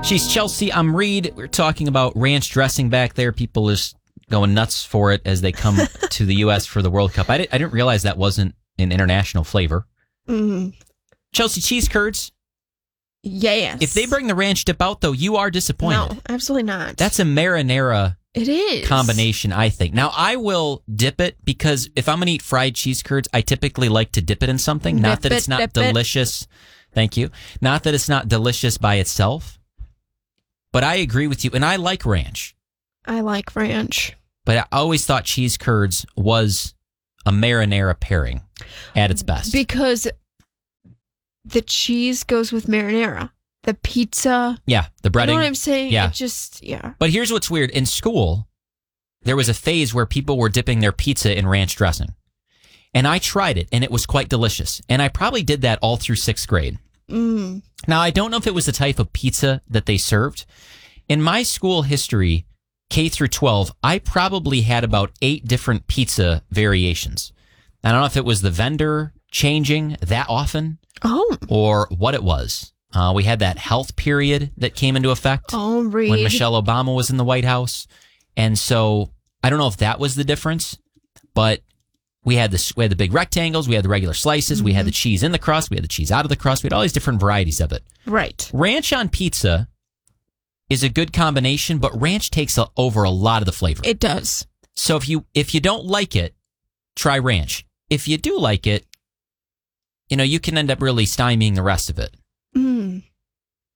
She's Chelsea. I'm Reed. We're talking about ranch dressing back there. People is going nuts for it as they come to the U.S. for the World Cup. I didn't realize that wasn't an international flavor. Chelsea, cheese curds. Yes. If they bring the ranch dip out, though, you are disappointed. No, absolutely not. That's a marinara it is. combination, I think. Now, I will dip it because if I'm going to eat fried cheese curds, I typically like to dip it in something. Not that it's not delicious. Thank you. Not that it's not delicious by itself. But I agree with you, and I like ranch. I like ranch. But I always thought cheese curds was a marinara pairing at its best. Because the cheese goes with marinara. The pizza. Yeah, the breading. You know what I'm saying? Yeah. It just, yeah. But here's what's weird. In school, there was a phase where people were dipping their pizza in ranch dressing. And I tried it, and it was quite delicious. And I probably did that all through 6th grade. Now, I don't know if it was the type of pizza that they served. In my school history, K through 12, I probably had about 8 different pizza variations. I don't know if it was the vendor changing that often or what it was. We had that health period that came into effect when Michelle Obama was in the White House. And so I don't know if that was the difference, but we had the big rectangles, we had the regular slices, we had the cheese in the crust, we had the cheese out of the crust, we had all these different varieties of it. Right. Ranch on pizza is a good combination, but ranch takes over a lot of the flavor. It does. So if you don't like it, try ranch. If you do like it, you can end up really stymieing the rest of it.